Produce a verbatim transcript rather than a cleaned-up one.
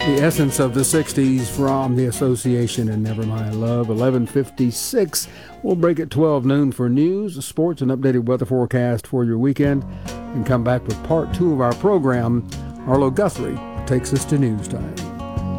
The essence of the sixties from the Association and Nevermind Love. eleven fifty-six. We'll break at twelve noon for news, sports, and updated weather forecast for your weekend, and come back with part two of our program. Arlo Guthrie takes us to news time.